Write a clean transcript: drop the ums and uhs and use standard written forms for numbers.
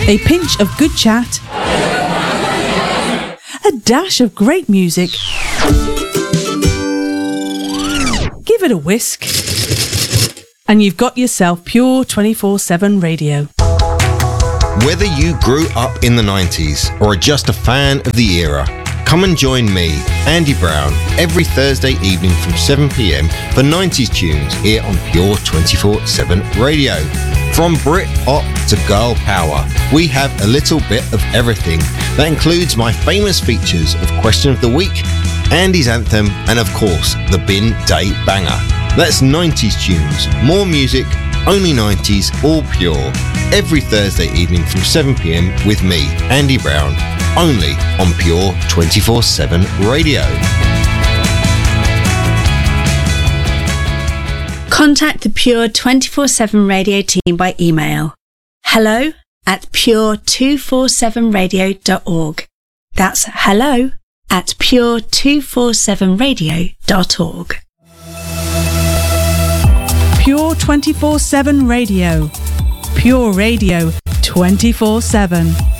a pinch of good chat, a dash of great music. Give it a whisk, and you've got yourself pure 24/7 radio. Whether you grew up in the 90s or are just a fan of the era, come and join me, Andy Brown, every Thursday evening from 7 p.m. for 90s tunes here on Pure 24/7 Radio. From Brit-pop to girl power, we have a little bit of everything. That includes my famous features of Question of the Week, Andy's Anthem, and of course, the Bin Day Banger. That's 90s tunes, more music, only 90s, all pure. Every Thursday evening from 7 p.m. with me, Andy Brown, only on Pure 24/7 Radio. Contact the Pure 24/7 Radio team by email hello@pure247radio.org. That's hello@pure247radio.org. Pure 24/7 Radio. Pure Radio 24/7.